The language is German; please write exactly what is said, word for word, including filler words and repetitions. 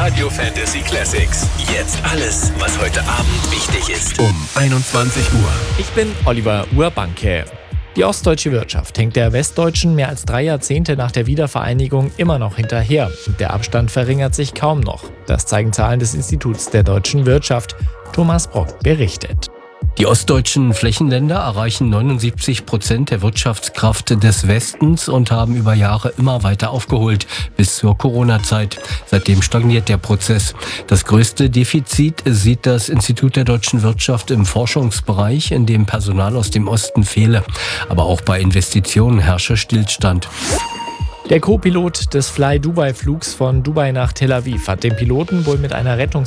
Radio Fantasy Classics. Jetzt alles, was heute Abend wichtig ist. Um einundzwanzig Uhr. Ich bin Oliver Urbanke. Die ostdeutsche Wirtschaft hängt der westdeutschen mehr als drei Jahrzehnte nach der Wiedervereinigung immer noch hinterher. Der Abstand verringert sich kaum noch. Das zeigen Zahlen des Instituts der deutschen Wirtschaft. Thomas Brock berichtet. Die ostdeutschen Flächenländer erreichen neunundsiebzig Prozent der Wirtschaftskraft des Westens und haben über Jahre immer weiter aufgeholt, bis zur Corona-Zeit. Seitdem stagniert der Prozess. Das größte Defizit sieht das Institut der deutschen Wirtschaft im Forschungsbereich, in dem Personal aus dem Osten fehle. Aber auch bei Investitionen herrsche Stillstand. Der Co-Pilot des Fly-Dubai-Flugs von Dubai nach Tel Aviv hat den Piloten wohl mit einer Rettungs